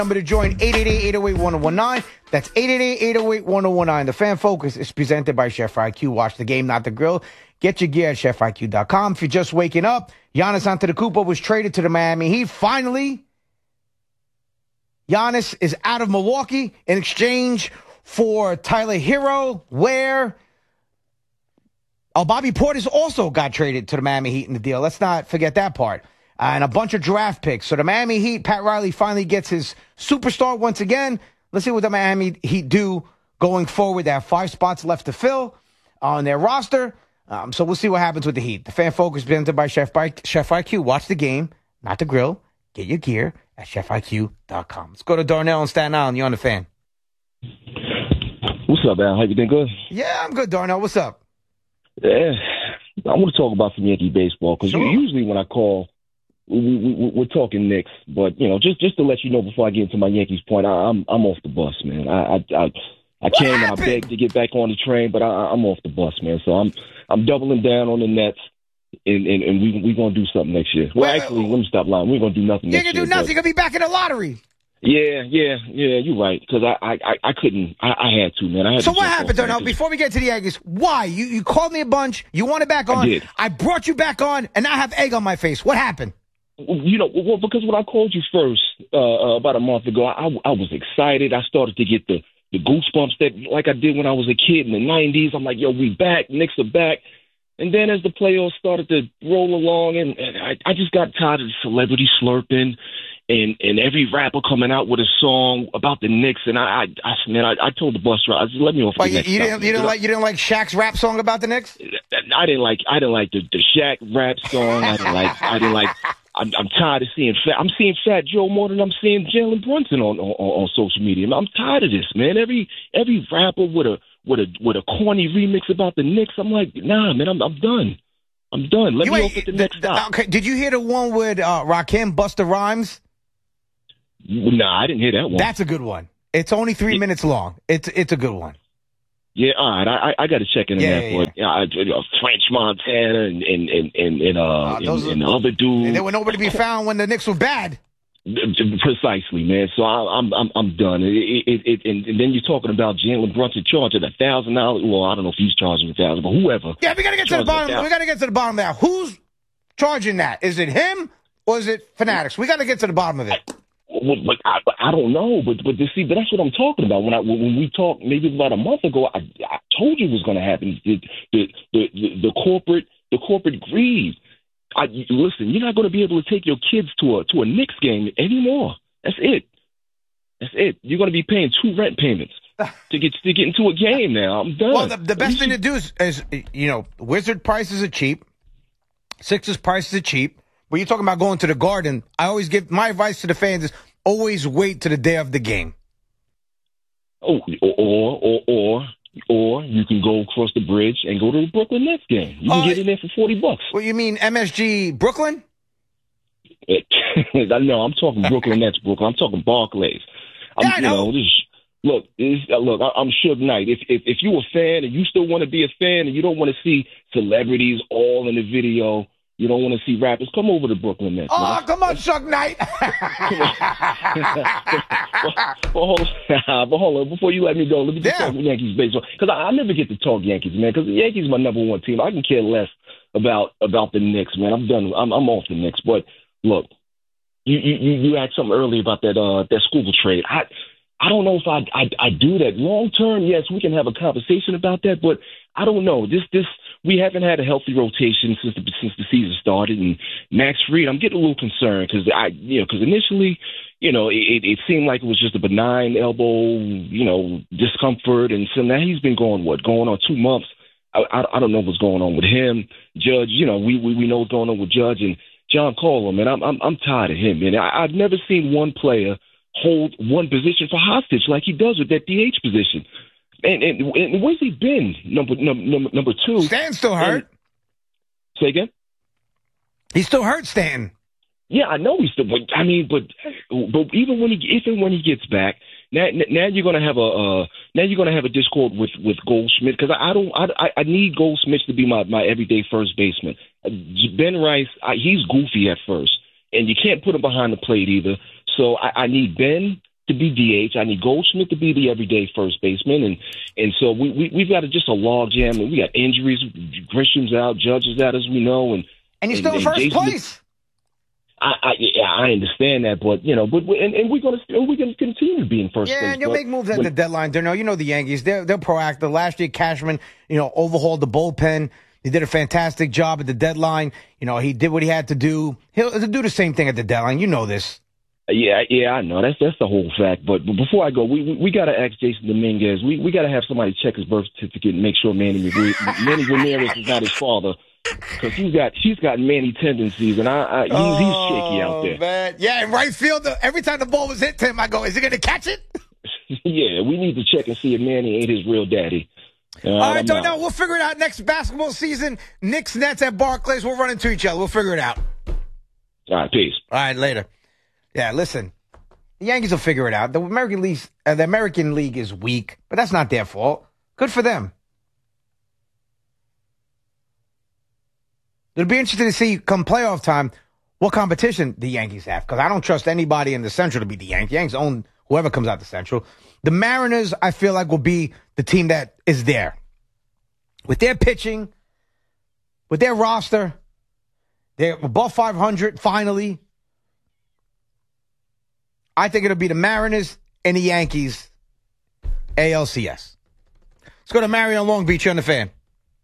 Number to join, 888-808-1019. That's 888-808-1019. The Fan Focus is presented by Chef IQ. Watch the game, not the grill. Get your gear at ChefIQ.com. If you're just waking up, Giannis Antetokounmpo was traded to the Miami Heat. Finally, Giannis is out of Milwaukee in exchange for Tyler Hero, where Bobby Portis also got traded to the Miami Heat in the deal. Let's not forget that part. And a bunch of draft picks. So the Miami Heat, Pat Riley finally gets his superstar once again. Let's see what the Miami Heat do going forward. They have 5 spots left to fill on their roster. So we'll see what happens with the Heat. The Fan Focus presented by Chef IQ. Watch the game, not the grill. Get your gear at ChefIQ.com. Let's go to Darnell in Staten Island. You're on the Fan. What's up, Al? How you been? Good? Yeah, I'm good, Darnell. What's up? Yeah, I want to talk about some Yankee baseball because usually when I call, we're talking Knicks, but just to let you know before I get into my Yankees point, I'm off the bus, man. I came and I begged to get back on the train, but I'm off the bus, man. So I'm doubling down on the Nets, and we're gonna do something next year. Well, actually, let me stop lying. We're gonna do nothing. You're gonna do nothing. You're gonna be back in the lottery. Yeah, you're right. Because I couldn't. I had to, man. So what happened, Darnell? Before we get to the Yankees, why you called me a bunch? You wanted back on. I did. I brought you back on, and now I have egg on my face. What happened? Well, because when I called you first about a month ago, I was excited. I started to get the goosebumps that like I did when I was a kid in the 90s. I'm like, yo, we back. Knicks are back. And then as the playoffs started to roll along, and I just got tired of the celebrity slurping and every rapper coming out with a song about the Knicks. And I told the bus driver, I said, let me off the Knicks. You didn't like Shaq's rap song about the Knicks? I didn't like the Shaq rap song. I didn't like. I'm tired of seeing Fat Joe more than I'm seeing Jalen Brunson on social media. I'm tired of this, man. Every rapper with a corny remix about the Knicks. I'm like, nah, man. I'm done. I'm done. Let me off at the next stop. Okay. Did you hear the one with Rakim, Busta Rhymes? Nah, I didn't hear that one. That's a good one. It's only 3 minutes long. It's a good one. Yeah, all right. I got to check into that. Yeah. French Montana and the other dude. And there were nowhere to be found when the Knicks were bad. Precisely, man. So I'm done. And then you're talking about Jalen Brunson charging $1,000. Well, I don't know if he's charging $1,000, but whoever. Yeah, we got to get to the bottom. We got to get to the bottom of that. Who's charging that? Is it him or is it Fanatics? We got to get to the bottom of it. But I don't know. But that's what I'm talking about. When we talked maybe about a month ago, I told you it was going to happen. The corporate greed. Listen, you're not going to be able to take your kids to a Knicks game anymore. That's it. You're going to be paying 2 rent payments to get into a game now. I'm done. Well, the best thing to do is Wizard prices are cheap. Sixers prices are cheap. When you're talking about going to the Garden, I always give my advice to the fans is always wait to the day of the game. Oh, or you can go across the bridge and go to the Brooklyn Nets game. You can get in there for $40. Well, you mean MSG Brooklyn? No, I'm talking Brooklyn Nets, Brooklyn. I'm talking Barclays. I know. Look, I'm Suge Knight. If you're a fan and you still want to be a fan and you don't want to see celebrities all in the video, you don't want to see rappers, come over to Brooklyn Nets. Oh, come on, Suge Knight. But hold on. Before you let me go, let me just talk Yankees baseball. Because I never get to talk Yankees, man. Because the Yankees are my number one team. I can care less about the Knicks, man. I'm done. I'm off the Knicks. But look, you asked something earlier about that Schuylkill trade. I don't know if I do that long term. Yes, we can have a conversation about that, but I don't know. This we haven't had a healthy rotation since the season started, and Max Fried, I'm getting a little concerned because initially, it seemed like it was just a benign elbow, discomfort, and so now he's been going on 2 months. I don't know what's going on with him. Judge, we know what's going on with Judge and John Coleman, man. I'm tired of him, man. I've never seen one player hold one position for hostage like he does with that DH position. And where's he been? Number 2. Stan's still hurt. Say again? He's still hurt, Stan. Yeah, I know he's still. But even when he gets back, now you're gonna have a discord with Goldschmidt because I need Goldschmidt to be my everyday first baseman. Ben Rice, he's goofy at first, and you can't put him behind the plate either. So I need Ben to be DH. I need Goldschmidt to be the everyday first baseman, and so we've got just a logjam, and we got injuries. Grisham's out, Judge is out, as we know, and you're still in first place. I understand that, but we're gonna continue to be in first place. Yeah, and you'll make moves at the deadline. You know the Yankees. They're proactive. Last year, Cashman, overhauled the bullpen. He did a fantastic job at the deadline. He did what he had to do. He'll do the same thing at the deadline. You know this. Yeah, I know. That's the whole fact. But before I go, we got to ask Jason Dominguez. We got to have somebody check his birth certificate and make sure Manny Ramirez is not his father. Because she's got Manny tendencies, and he's shaky out there. Man. Yeah, in right field, every time the ball was hit to him, I go, is he going to catch it? Yeah, we need to check and see if Manny ain't his real daddy. All right, no, we'll figure it out next basketball season. Knicks, Nets at Barclays, we'll run into each other. We'll figure it out. All right, peace. All right, later. Yeah, listen, the Yankees will figure it out. The American League is weak, but that's not their fault. Good for them. It'll be interesting to see come playoff time what competition the Yankees have, because I don't trust anybody in the Central to be the Yankees. Yankees own whoever comes out the Central. The Mariners, I feel like, will be the team that is there. With their pitching, with their roster, they're above 500 finally. I think it'll be the Mariners and the Yankees, ALCS. Let's go to Mario Long Beach on the Fan.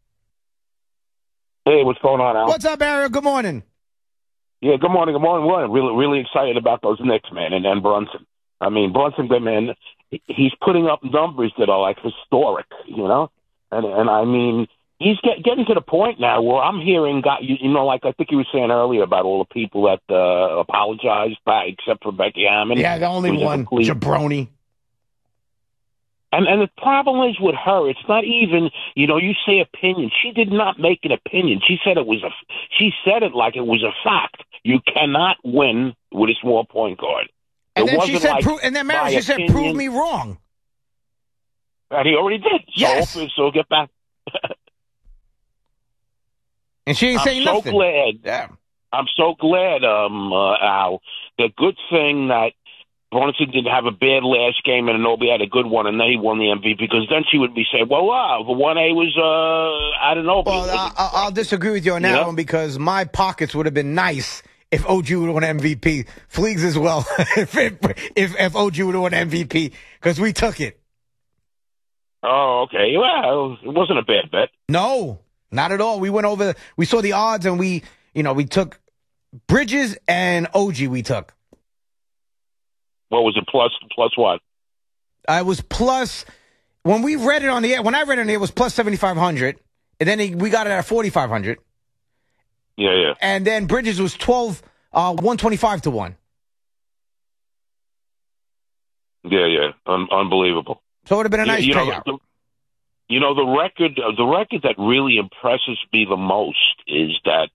Hey, what's going on, Al? What's up, Mario? Good morning. Yeah, good morning. Well, really excited about those Knicks, man, and Brunson. I mean, Brunson, man, he's putting up numbers that are like historic, and I mean, he's getting to the point now where I'm hearing, like I think you were saying earlier about all the people that apologized, except for Becky Hammond. Yeah, the only one, jabroni. And the problem is with her, it's not even, you say opinion. She did not make an opinion. She said she said it like it was a fact. You cannot win with a small point guard. And then she said, she said, prove me wrong. And he already did. Yes. So he'll get back. And she ain't saying nothing. I'm so glad, Al. The good thing that Brunson didn't have a bad last game and Anobi had a good one, and then he won the MVP, because then she would be saying, well, the 1A was, I don't know. Well, I'll disagree with you on that one, because my pockets would have been nice if OG would have won MVP. Fleegs as well, if OG would have won MVP, because we took it. Oh, okay. Well, it wasn't a bad bet. No, not at all. We went over, we saw the odds, and we took Bridges and OG we took. What was it, plus what? I was plus, when we read it on the air, when I read it on the air, it was plus 7,500. And then we got it at 4,500. Yeah. And then Bridges was 125 to 1. Yeah. Unbelievable. So it would have been a nice payout. The record that really impresses me the most is that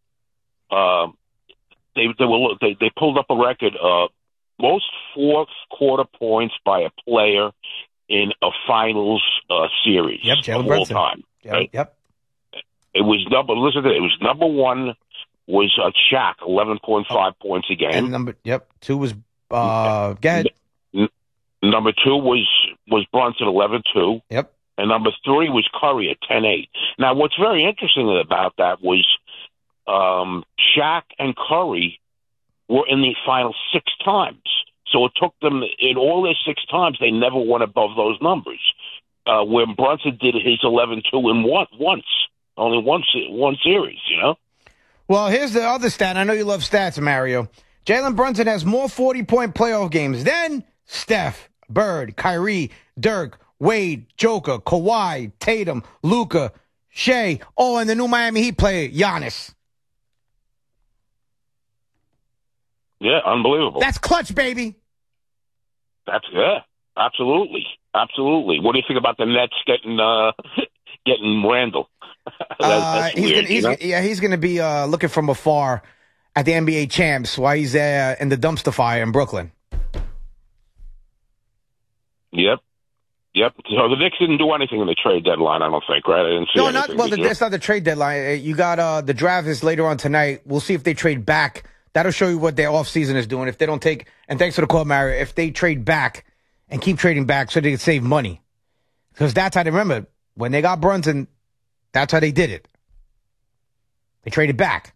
they pulled up a record of most fourth quarter points by a player in a finals series of all time. Yep. It was number one was Shaq, 11.5 points a game. And two was go ahead. Number two was Brunson, 11-2. Yep. And number three was Curry at 10-8. Now, what's very interesting about that was Shaq and Curry were in the final 6 times. So it took them, in all their 6 times, they never went above those numbers. Where Brunson did his 11-2 in only one series, Well, here's the other stat. I know you love stats, Mario. Jalen Brunson has more 40-point playoff games than Steph, Bird, Kyrie, Dirk, Wade, Joker, Kawhi, Tatum, Luka, Shea, and the new Miami Heat player, Giannis. Yeah, unbelievable. That's clutch, baby. Absolutely. What do you think about the Nets getting Randall? That's weird, he's going to be looking from afar at the NBA champs while he's in the dumpster fire in Brooklyn. Yep. So the Knicks didn't do anything in the trade deadline, I don't think, right? I didn't see anything. That's not the trade deadline. You got the draft is later on tonight. We'll see if they trade back That'll show you what their offseason is doing. If they don't take, and thanks for the call, Mario, if they trade back and keep trading back so they can save money. Because that's how they remember. When they got Brunson, that's how they did it. They traded back.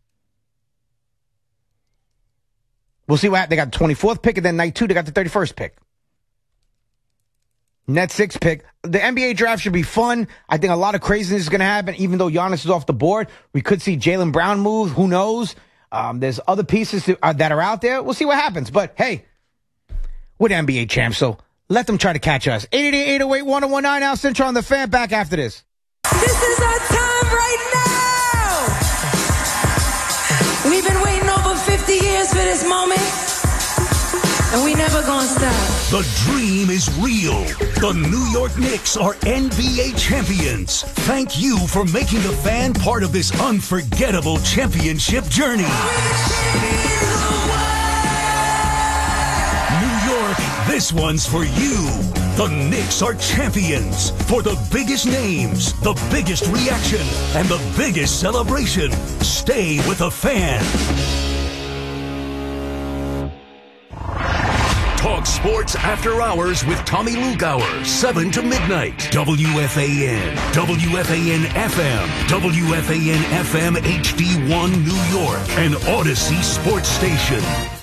We'll see what happens. They got the 24th pick, and then night 2, they got the 31st pick. Net 6 pick. The NBA draft should be fun. I think a lot of craziness is going to happen, even though Giannis is off the board. We could see Jaylen Brown move. Who knows? There's other pieces that are out there. We'll see what happens. But, hey, we're the NBA champs, so let them try to catch us. 888-808-1019, Al Central on the Fan. Back after this. This is our time right now. We've been waiting over 50 years for this moment, and we never gonna stop. The dream is real. The New York Knicks are NBA champions. Thank you for making the Fan part of this unforgettable championship journey. New York, this one's for you. The Knicks are champions. For the biggest names, the biggest reaction, and the biggest celebration, stay with the Fan. Talk sports after hours with Tommy Lugauer, 7 to midnight. WFAN, WFAN FM, WFAN FM HD1 New York, and Odyssey Sports Station.